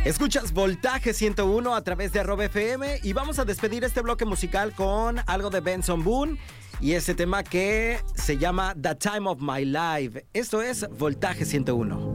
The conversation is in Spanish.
Escuchas Voltaje 101 a través de @FM y vamos a despedir este bloque musical con algo de Benson Boone y ese tema que se llama The Time of My Life. Esto es Voltaje 101.